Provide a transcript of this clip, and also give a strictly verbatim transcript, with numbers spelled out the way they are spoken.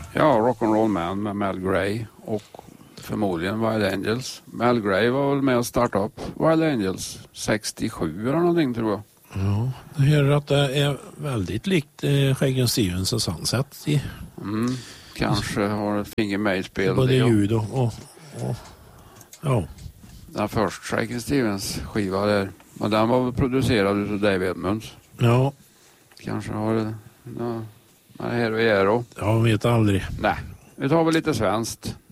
Ja, Rock'n'Roll Man med Mel Gray och förmodligen Wild Angels. Mel Gray var väl med att starta upp Wild Angels sextiosju eller någonting, tror jag. Ja, jag hör att det är väldigt likt eh, Shakin' Stevens och Sunset i, mm, kanske har ett finger med i spel. både ljud och, och, och ja. Den första Shakin' Stevens skiva där, men den var väl producerad av Dave Edmunds. Ja. Kanske har det ja, här och är då. Jag vet aldrig. Nej, vi tar väl lite svenskt.